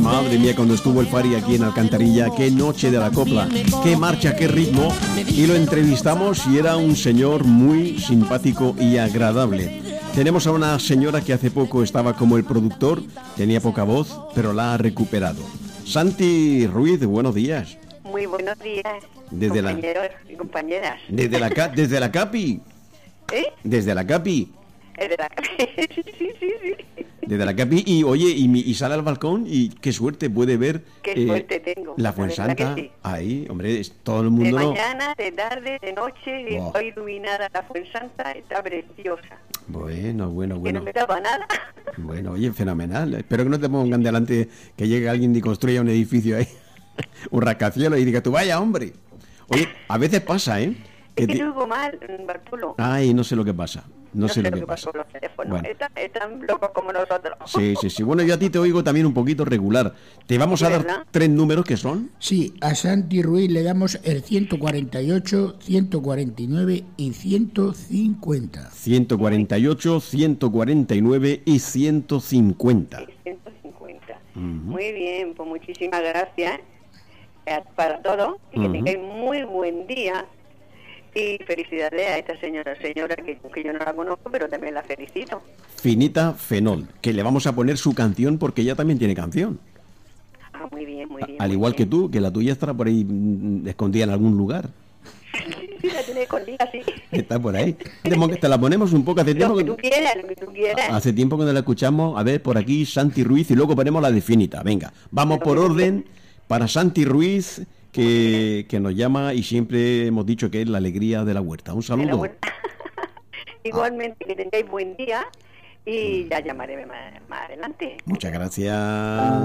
Madre mía, cuando estuvo el Fari aquí en Alcantarilla, qué noche de la copla, qué marcha, qué ritmo. Y lo entrevistamos y era un señor muy simpático y agradable. Tenemos a una señora que hace poco estaba como el productor, tenía poca voz, pero la ha recuperado. Santi Ruiz, buenos días. Muy buenos días, Desde compañeros y compañeras. Desde la CAPI. ¿Eh? Desde la CAPI. Es de la sí. Desde la CAPI. Y oye, y sale al balcón y qué suerte puede ver. Qué suerte tengo. La Fuensanta. Sí. Ahí, hombre, todo el mundo. De mañana, de tarde, de noche, Oh. está iluminada la Fuensanta, está preciosa. Bueno. Que no me daba nada. Bueno, oye, fenomenal. Espero que no te pongan delante que llegue alguien y construya un edificio ahí, un rascacielos y diga tú, vaya, hombre. Oye, a veces pasa, ¿eh? Es que yo oigo mal, Bartolo. Ay, no sé lo que pasa. No sé lo que pasa pasa. con los teléfonos. Bueno. Están locos como nosotros. Sí. Bueno, yo a ti te oigo también un poquito regular. Te vamos a dar ¿Verdad? 3 números que son. Sí, a Santi Ruiz le damos el 148, 149 y 150. 148, 149 y 150. 150. Muy bien, pues muchísimas gracias para todo y que tengáis muy buen día. Y felicidades a esta señora que yo no la conozco, pero también la felicito. Finita Fenol, que le vamos a poner su canción porque ella también tiene canción. Ah, muy bien. Al muy igual que bien. tú, que la tuya estará por ahí escondida en algún lugar. Sí, la tiene escondida, sí. Está por ahí. Te la ponemos un poco hace Lo tiempo. que tú quieras. Hace tiempo que no la escuchamos. A ver, por aquí Santi Ruiz y luego ponemos la de Finita. Venga, vamos por orden para Santi Ruiz, que nos llama y siempre hemos dicho que es la alegría de la huerta. Un saludo. Igualmente, que tengáis buen día y ya llamaré más adelante. Muchas gracias.